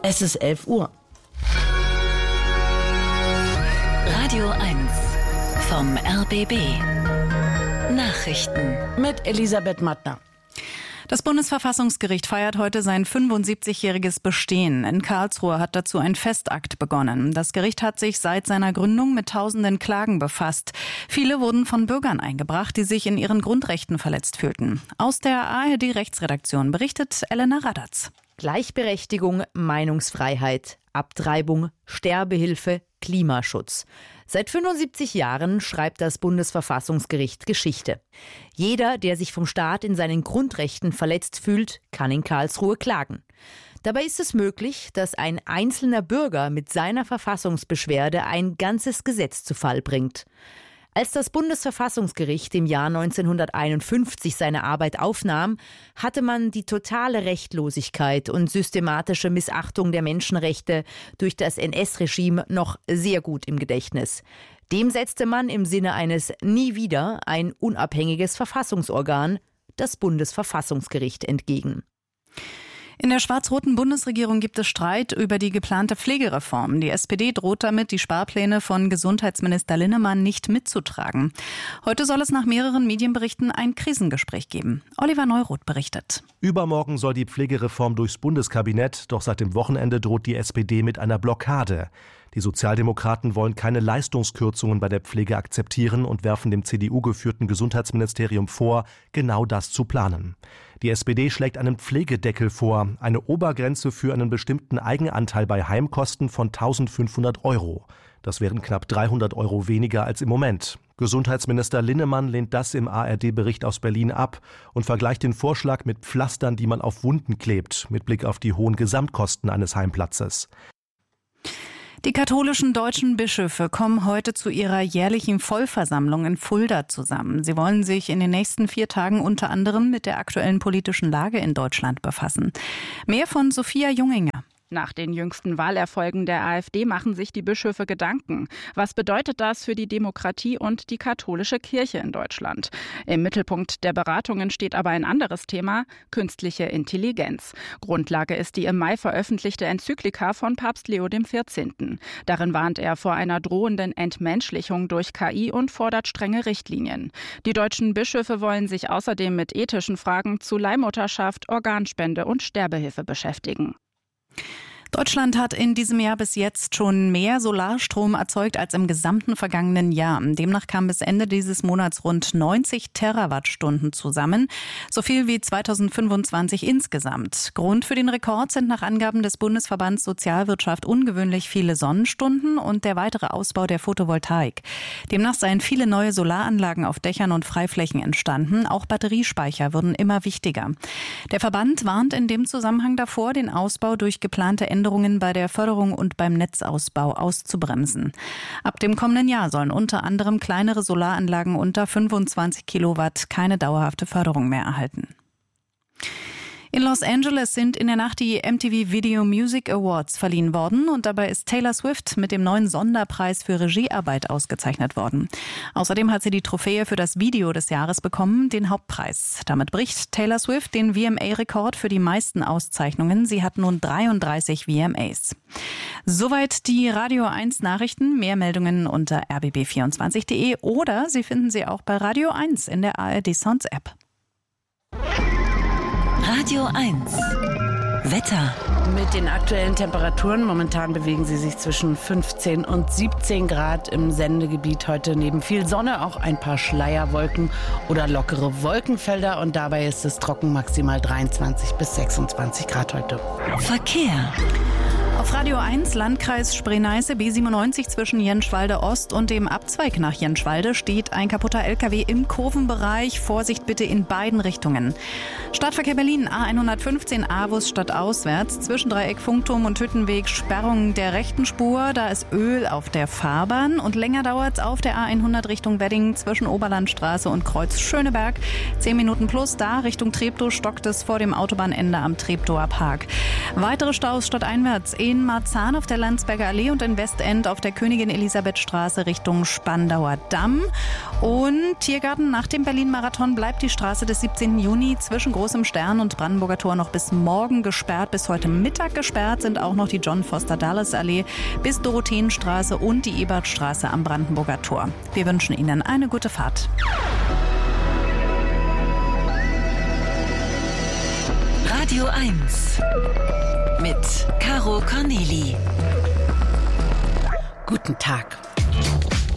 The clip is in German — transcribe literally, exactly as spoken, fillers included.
Es ist elf Uhr. Radio eins vom R B B. Nachrichten Mit Elisabeth Mattner. Das Bundesverfassungsgericht feiert heute sein fünfundsiebzigjähriges Bestehen. In Karlsruhe hat dazu ein Festakt begonnen. Das Gericht hat sich seit seiner Gründung mit tausenden Klagen befasst. Viele wurden von Bürgern eingebracht, die sich in ihren Grundrechten verletzt fühlten. Aus der A R D-Rechtsredaktion berichtet Elena Radatz. Gleichberechtigung, Meinungsfreiheit, Abtreibung, Sterbehilfe, Klimaschutz. Seit fünfundsiebzig Jahren schreibt das Bundesverfassungsgericht Geschichte. Jeder, der sich vom Staat in seinen Grundrechten verletzt fühlt, kann in Karlsruhe klagen. Dabei ist es möglich, dass ein einzelner Bürger mit seiner Verfassungsbeschwerde ein ganzes Gesetz zu Fall bringt. Als das Bundesverfassungsgericht im Jahr neunzehnhunderteinundfünfzig seine Arbeit aufnahm, hatte man die totale Rechtlosigkeit und systematische Missachtung der Menschenrechte durch das N S-Regime noch sehr gut im Gedächtnis. Dem setzte man im Sinne eines Nie wieder ein unabhängiges Verfassungsorgan, das Bundesverfassungsgericht, entgegen. In der schwarz-roten Bundesregierung gibt es Streit über die geplante Pflegereform. Die S P D droht damit, die Sparpläne von Gesundheitsminister Linnemann nicht mitzutragen. Heute soll es nach mehreren Medienberichten ein Krisengespräch geben. Oliver Neuroth berichtet. Übermorgen soll die Pflegereform durchs Bundeskabinett, doch seit dem Wochenende droht die S P D mit einer Blockade. Die Sozialdemokraten wollen keine Leistungskürzungen bei der Pflege akzeptieren und werfen dem C D U-geführten Gesundheitsministerium vor, genau das zu planen. Die S P D schlägt einen Pflegedeckel vor, eine Obergrenze für einen bestimmten Eigenanteil bei Heimkosten von eintausendfünfhundert Euro. Das wären knapp dreihundert Euro weniger als im Moment. Gesundheitsminister Linnemann lehnt das im A R D-Bericht aus Berlin ab und vergleicht den Vorschlag mit Pflastern, die man auf Wunden klebt, mit Blick auf die hohen Gesamtkosten eines Heimplatzes. Die katholischen deutschen Bischöfe kommen heute zu ihrer jährlichen Vollversammlung in Fulda zusammen. Sie wollen sich in den nächsten vier Tagen unter anderem mit der aktuellen politischen Lage in Deutschland befassen. Mehr von Sophia Junginger. Nach den jüngsten Wahlerfolgen der AfD machen sich die Bischöfe Gedanken. Was bedeutet das für die Demokratie und die katholische Kirche in Deutschland? Im Mittelpunkt der Beratungen steht aber ein anderes Thema: künstliche Intelligenz. Grundlage ist die im Mai veröffentlichte Enzyklika von Papst Leo der vierzehnte. Darin warnt er vor einer drohenden Entmenschlichung durch K I und fordert strenge Richtlinien. Die deutschen Bischöfe wollen sich außerdem mit ethischen Fragen zu Leihmutterschaft, Organspende und Sterbehilfe beschäftigen. Deutschland hat in diesem Jahr bis jetzt schon mehr Solarstrom erzeugt als im gesamten vergangenen Jahr. Demnach kamen bis Ende dieses Monats rund neunzig Terawattstunden zusammen, so viel wie zweitausendfünfundzwanzig insgesamt. Grund für den Rekord sind nach Angaben des Bundesverbands Sozialwirtschaft ungewöhnlich viele Sonnenstunden und der weitere Ausbau der Photovoltaik. Demnach seien viele neue Solaranlagen auf Dächern und Freiflächen entstanden. Auch Batteriespeicher würden immer wichtiger. Der Verband warnt in dem Zusammenhang davor, den Ausbau durch geplante Änderungen bei der Förderung und beim Netzausbau auszubremsen. Ab dem kommenden Jahr sollen unter anderem kleinere Solaranlagen unter fünfundzwanzig Kilowatt keine dauerhafte Förderung mehr erhalten. In Los Angeles sind in der Nacht die M T V Video Music Awards verliehen worden und dabei ist Taylor Swift mit dem neuen Sonderpreis für Regiearbeit ausgezeichnet worden. Außerdem hat sie die Trophäe für das Video des Jahres bekommen, den Hauptpreis. Damit bricht Taylor Swift den V M A-Rekord für die meisten Auszeichnungen. Sie hat nun dreiunddreißig V M As. Soweit die Radio eins Nachrichten. Mehr Meldungen unter r b b vierundzwanzig punkt de oder Sie finden sie auch bei Radio eins in der A R D Sounds App. Radio eins Wetter. Mit den aktuellen Temperaturen, momentan bewegen sie sich zwischen fünfzehn und siebzehn Grad im Sendegebiet. Heute neben viel Sonne auch ein paar Schleierwolken oder lockere Wolkenfelder. Und dabei ist es trocken, maximal dreiundzwanzig bis sechsundzwanzig Grad heute. Verkehr. Auf Radio eins, Landkreis Spree-Neiße, B siebenundneunzig zwischen Jenschwalde Ost und dem Abzweig nach Jenschwalde steht ein kaputter L K W im Kurvenbereich. Vorsicht bitte in beiden Richtungen. Stadtverkehr Berlin, A hundertfünfzehn Avus stadtauswärts, Zwischendreieck Funkturm und Hüttenweg, Sperrung der rechten Spur. Da ist Öl auf der Fahrbahn und länger dauert es auf der A hundert Richtung Wedding zwischen Oberlandstraße und Kreuz Schöneberg. Zehn Minuten plus, da Richtung Treptow stockt es vor dem Autobahnende am Treptower Park. Weitere Staus stadteinwärts in Marzahn auf der Landsberger Allee und in Westend auf der Königin-Elisabeth-Straße Richtung Spandauer Damm. Und Tiergarten nach dem Berlin-Marathon bleibt die Straße des siebzehnten Juni zwischen Großem Stern und Brandenburger Tor noch bis morgen gesperrt. Bis heute Mittag gesperrt sind auch noch die John-Foster-Dulles-Allee bis Dorotheenstraße und die Ebertstraße am Brandenburger Tor. Wir wünschen Ihnen eine gute Fahrt. Radio eins mit Caro Corneli. Guten Tag.